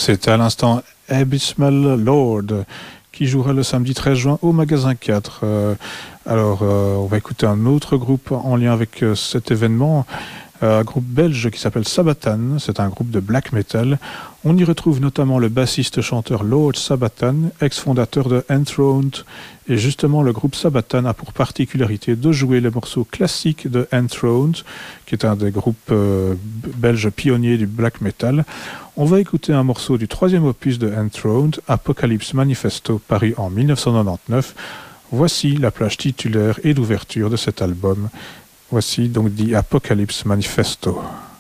C'était à l'instant Abysmal Lord qui jouera le samedi 13 juin au magasin 4. On va écouter un autre groupe en lien avec cet événement. Un groupe belge qui s'appelle Sabatan, c'est un groupe de black metal. On y retrouve notamment le bassiste-chanteur Lord Sabatan, ex-fondateur de Enthroned. Et justement, le groupe Sabatan a pour particularité de jouer les morceaux classiques de Enthroned, qui est un des groupes belges pionniers du black metal. On va écouter un morceau du troisième opus de Enthroned, Apocalypse Manifesto, paru en 1999. Voici la plage titulaire et d'ouverture de cet album. Voici donc The Apocalypse Manifesto.